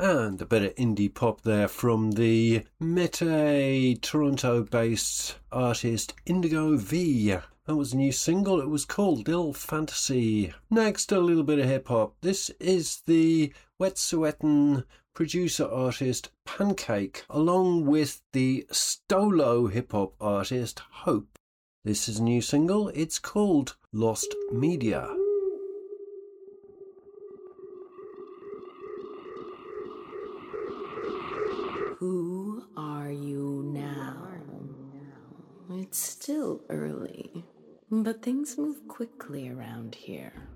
And a bit of indie pop there from the Mete Toronto-based artist Indigo V. That was a new single. It was called Little Fantasy. Next, a little bit of hip-hop. This is the Wet'suwet'en producer-artist Pancake, along with the Stolo hip-hop artist Hope. This is a new single. It's called Lost Media. Who are you now? It's still early, but things move quickly around here.